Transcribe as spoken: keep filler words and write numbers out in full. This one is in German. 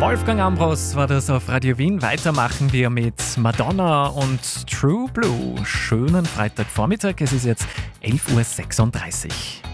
Wolfgang Ambros war das auf Radio Wien. Weitermachen wir mit Madonna und True Blue. Schönen Freitagvormittag, es ist jetzt elf Uhr sechsunddreißig.